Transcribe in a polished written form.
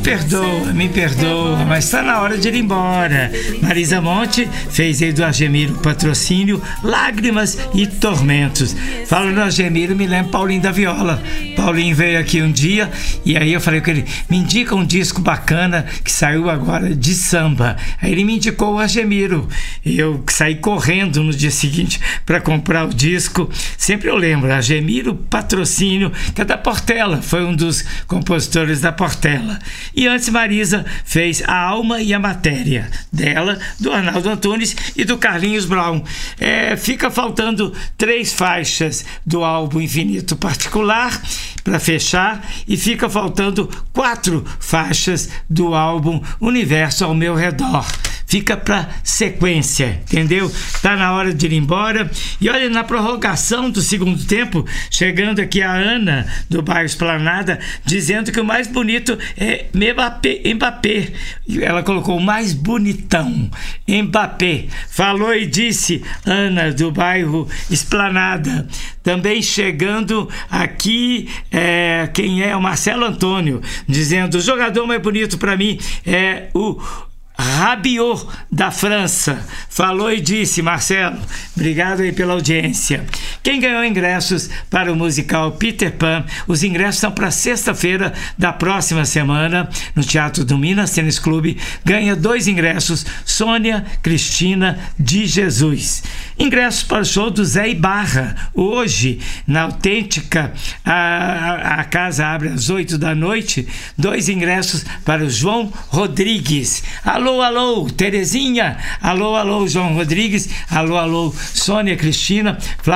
me perdoa, mas está na hora de ir embora. Marisa Monte fez aí do Argemiro patrocínio, Lágrimas e Tormentos. Falo no Argemiro, me lembro Paulinho da Viola. Paulinho veio aqui um dia e aí eu falei com ele, me indica um disco bacana que saiu agora de samba. Aí ele me indicou o Argemiro. Eu saí correndo no dia seguinte para comprar o disco. Sempre eu lembro, Argemiro patrocínio, que é da Portela, foi um dos compositores da Portela. E antes Marisa fez A Alma e a Matéria, dela, do Arnaldo Antunes e do Carlinhos Brown. Fica faltando 3 faixas do álbum Infinito Particular para fechar e fica faltando 4 faixas do álbum Universo ao Meu Redor. Fica para sequência, entendeu? Tá na hora de ir embora. E olha, na prorrogação do segundo tempo, chegando aqui a Ana, do bairro Esplanada, dizendo que o mais bonito é Mbappé. Ela colocou o mais bonitão, Mbappé. Falou e disse, Ana, do bairro Esplanada. Também chegando aqui, quem é? O Marcelo Antônio, dizendo, o jogador mais bonito para mim é o Rabiot, da França. Falou e disse, Marcelo. Obrigado aí pela audiência. Quem ganhou ingressos para o musical Peter Pan, os ingressos são para sexta-feira da próxima semana, no Teatro do Minas Tênis Clube. Ganha 2 ingressos, Sônia Cristina de Jesus. Ingressos para o show do Zé Ibarra, hoje, na Autêntica. A casa abre às 8 da noite. 2 ingressos para o João Rodrigues. Alô, Terezinha. Alô, João Rodrigues. Alô, Sônia Cristina.